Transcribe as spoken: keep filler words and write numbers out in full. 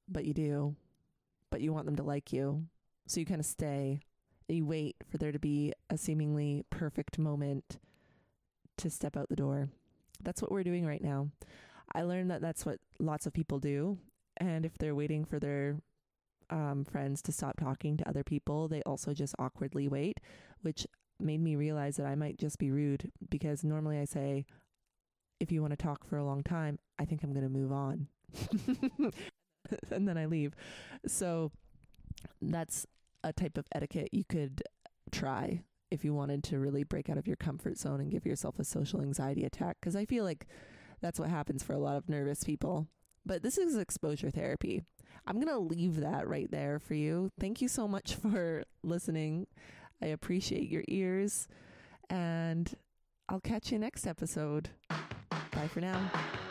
but you do. But you want them to like you. So you kind of stay. You wait for there to be a seemingly perfect moment to step out the door. That's what we're doing right now. I learned that that's what lots of people do. And if they're waiting for their um, friends to stop talking to other people, they also just awkwardly wait, which made me realize that I might just be rude, because normally I say, if you want to talk for a long time, I think I'm going to move on. And then I leave. So that's a type of etiquette you could try if you wanted to really break out of your comfort zone and give yourself a social anxiety attack. Because I feel like that's what happens for a lot of nervous people. But this is exposure therapy. I'm going to leave that right there for you. Thank you so much for listening. I appreciate your ears. And I'll catch you next episode. Bye for now.